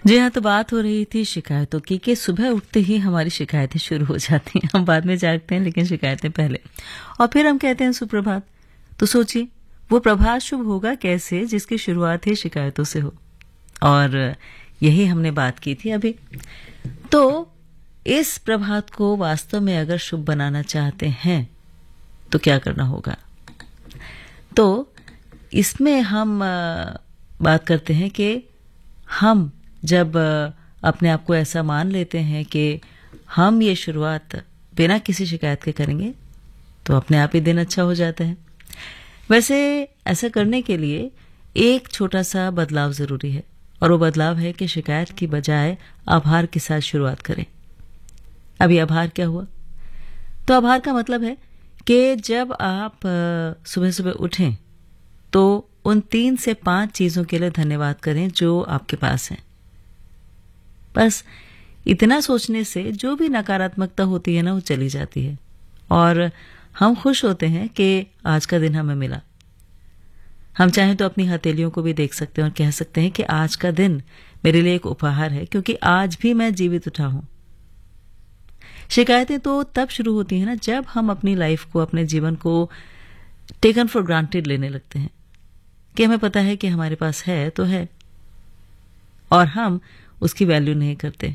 जी हाँ, तो बात हो रही थी शिकायतों की कि सुबह उठते ही हमारी शिकायतें शुरू हो जाती हैं। हम बाद में जागते हैं लेकिन शिकायतें पहले। और फिर हम कहते हैं सुप्रभात। तो सोचिए वो प्रभात शुभ होगा कैसे जिसकी शुरुआत ही शिकायतों से हो। और यही हमने बात की थी अभी। तो इस प्रभात को वास्तव में अगर शुभ बनाना चाहते हैं तो क्या करना होगा? तो इसमें हम बात करते हैं कि हम जब अपने आप को ऐसा मान लेते हैं कि हम ये शुरुआत बिना किसी शिकायत के करेंगे तो अपने आप ही दिन अच्छा हो जाता है। वैसे ऐसा करने के लिए एक छोटा सा बदलाव ज़रूरी है और वो बदलाव है कि शिकायत की बजाय आभार के साथ शुरुआत करें। अभी आभार क्या हुआ? तो आभार का मतलब है कि जब आप सुबह सुबह उठें तो उन 3 से 5 चीज़ों के लिए धन्यवाद करें जो आपके पास हैं। बस इतना सोचने से जो भी नकारात्मकता होती है ना वो चली जाती है और हम खुश होते हैं कि आज का दिन हमें मिला। हम चाहें तो अपनी हथेलियों को भी देख सकते हैं और कह सकते हैं कि आज का दिन मेरे लिए एक उपहार है क्योंकि आज भी मैं जीवित उठा हूं। शिकायतें तो तब शुरू होती हैं ना जब हम अपनी लाइफ को, अपने जीवन को टेकन फॉर ग्रांटेड लेने लगते हैं कि हमें पता है कि हमारे पास है तो है और हम उसकी वैल्यू नहीं करते।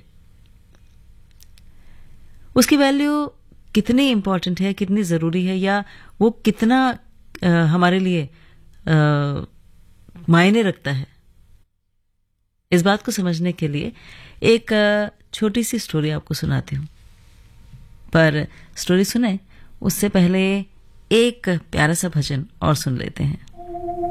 उसकी वैल्यू कितनी इंपॉर्टेंट है, कितनी ज़रूरी है या वो कितना हमारे लिए मायने रखता है, इस बात को समझने के लिए एक छोटी सी स्टोरी आपको सुनाती हूँ। पर स्टोरी सुने उससे पहले एक प्यारा सा भजन और सुन लेते हैं।